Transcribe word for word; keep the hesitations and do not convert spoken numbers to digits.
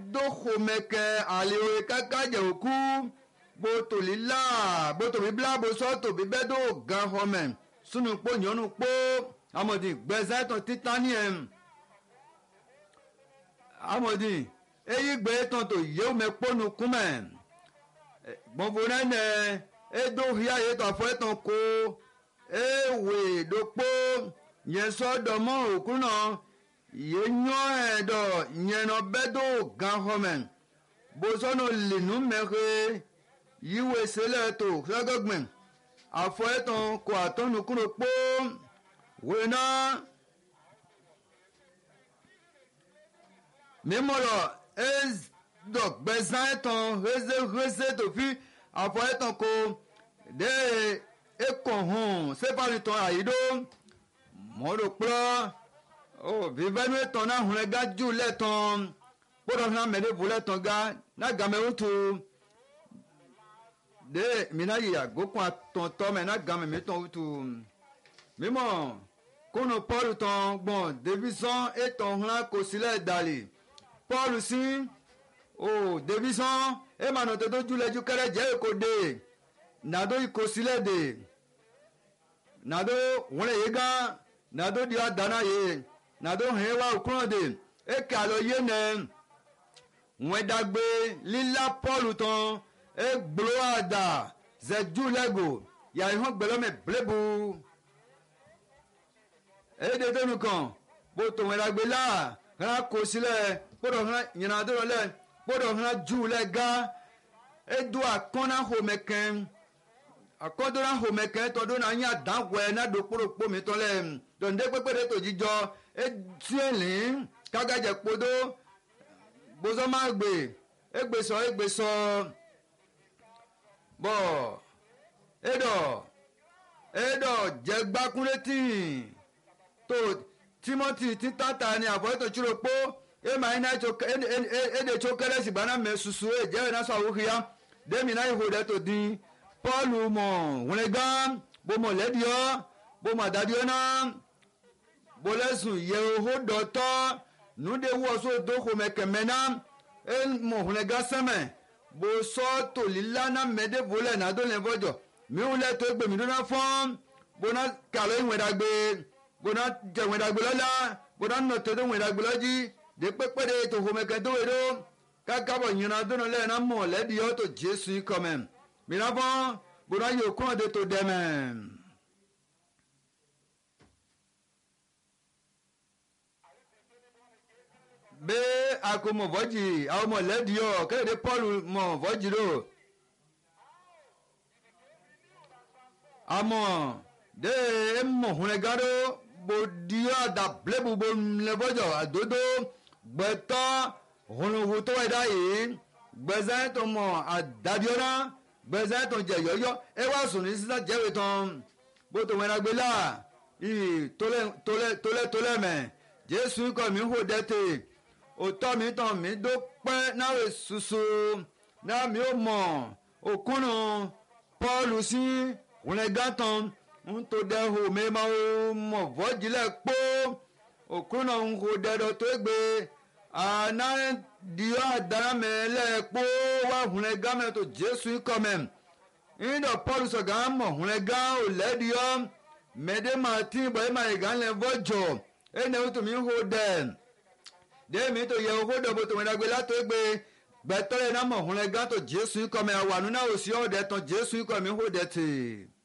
dóxomeke alio kaka dze òku botolila botobibla bosɔto bibɛ do gaxɔme sunukpo nyɔnukpo amodi gbɛzã etɔn titanium amodi eyi gbe etɔn to yewu me kponu kume gbɔnfo nene edo hia ye tɔ afɔ etɔn ko ewe dokpo nyesɔ dɔmɔ okunɔ ye nyɔ ɛdɔ nyenɔ bɛ do gaxɔme bosɔnɔ linu mexe yiwe sele to sɛgɛgbɛ afɔ etɔn ko atɔnukuro kpo wena mímɔlɔ ezɔ gbɛzã etɔn heze heze tofi afɔ etɔn ko de ekɔhun sepanitɔn ayido mɔdo kplɔ o vivɛnu etɔn na hlɛ gadu lɛtɔn kpɔdɔ hã mɛ de vo lɛtɔn ga na game wutu de mina yi agokun atɔntɔ mɛ na game mi tɔn wutu mímɔ kóno paul tɔn gbɔn devisɔn etɔn hã kosi lɛ dali paul si o devisɔn ema nɔ toto ju lɛ ju kɛrɛ jɛ eko de nado ikosi lɛ de nado wlɛ ye gã nado di adana ye nado hɛn wa okunɔ de eke alɔ ye nɛ wɛdagbe lila paul tɔn egblo ada zɛju lɛgo yayi hɔn gbɛlɔmɛ blebu ede tonu kan boto wɛdagbe la hɛn kosi lɛ kpɔdɔ hɛn nyina do lɛ kpɔdɔ hɛn ju lɛ ga edo akɔna xɔmɛ kɛn akɔdona xɔmɛ kɛn tɔ do na nya dan wɛ na do kpɔdɔkpɔ mi tɔ lɛ dɔnde kpekpe de to dzidzɔ etiɛli kagadze kpodo bozɔma gbe egbesɔ egbesɔ bɔ edɔ edɔ dzɛgbakunleti to timothy titata ni afɔ eto tsiro kpo ema yi na tso ede tso kɛlɛ si gbana mɛ susu edze na sɔ awu xia demi na yi ho ɖe to di paul mɔ wlɛgã bomɔ lɛdiɔ bomɔ adadiɔ na bolɛsun yeho dɔtɔ nude wɔso do xɔmɛ kɛmɛ na emɔ wlɛgã sɛmɛ bosɔ tolila na mɛ de volɛ na do lɛ fɔdzɔ miwu lɛ to egbe mi do na fɔn bona kalo yi wɛdagbe bona dze wɛdagbe lɔ la bona nɔ to do wɛdagbe lɔ dzi de kpekpe de to xɔmɛ kɛ do yi do kaka bɔ nyina do no lɛ na mɔ lɛ di yɔ to jesu yi kɔmɛ mina fɔn bona yi okun de to dɛmɛ. be ako mɔ vɔdzi awo mɔ lɛ di yɔ kele de paul mɔ vɔdzi do amɔ de emɔ hunɛgã do bo di yɔ ada blebu bo lɛ vɔdzɔ adodo gbɛtɔ hunuhutɔ yi da yi gbɛzã etɔ mɔ adadiɔ na gbɛzã etɔ dze yɔyɔ ewa sunu sisan dzewe tɔn boto wɛnagbe la yi tolɛ tolɛ tolɛ tolɛ mɛ jesu kɔ mi ho dɛ te òtọ́ mi tán mi dó pẹ́ náà ṣoṣo náà mi ò mọ̀ òkúnnù paul sí wùnẹ̀gán tán ń tó dẹ́hùn mi máa mọ̀ vọ́jìlẹ̀ pọ́ òkúnnù ń kó dẹ́dọ̀ tó gbé àná diọ́ àdáramẹ́lẹ̀ pọ́ wá wùnẹ̀gán mẹ́ tó jésù kọ́mẹ́ ìdọ̀ paul sọ̀gá mọ̀ wùnẹ̀gán ò lẹ́dìọ́ mẹ́dẹ́ máa tí bọ̀ ẹ́ máa ìgá lẹ́ vọ́jọ̀ ẹ̀ náà tó mi ń kó dẹ́ dèmi tó yẹ owó dọ̀bọ̀ tó wẹ̀dàgbé látó gbé gbẹ̀tọ́ yẹn náà mọ̀ ọ̀hún lẹ́gán tó jésù kọ́ mi àwọn àánú náà ò sí ọ̀dẹ̀ tán jésù kọ́ mi hó dẹ̀ tì.